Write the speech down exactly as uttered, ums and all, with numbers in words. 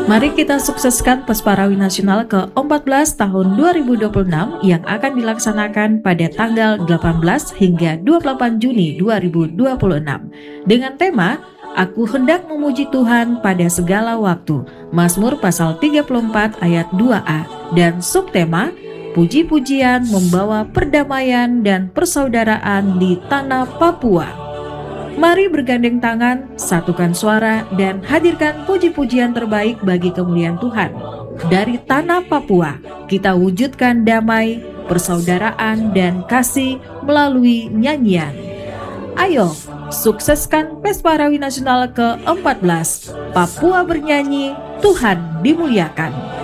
Mari kita sukseskan Pesparawi Nasional ke empat belas tahun dua ribu dua puluh enam yang akan dilaksanakan pada tanggal delapan belas hingga dua puluh delapan Juni dua ribu dua puluh enam dengan tema Aku hendak memuji Tuhan pada segala waktu, Mazmur pasal tiga puluh empat ayat dua a, dan subtema Puji-pujian membawa perdamaian dan persaudaraan di tanah Papua. Mari bergandeng tangan, satukan suara, dan hadirkan puji-pujian terbaik bagi kemuliaan Tuhan. Dari tanah Papua, kita wujudkan damai, persaudaraan, dan kasih melalui nyanyian. Ayo, sukseskan Pesparawi Nasional ke empat belas. Papua bernyanyi, Tuhan dimuliakan.